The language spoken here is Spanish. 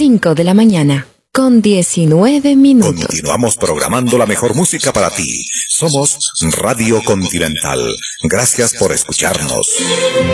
5 de la mañana, con 19 minutos. Continuamos programando la mejor música para ti. Somos Radio Continental. Gracias por escucharnos.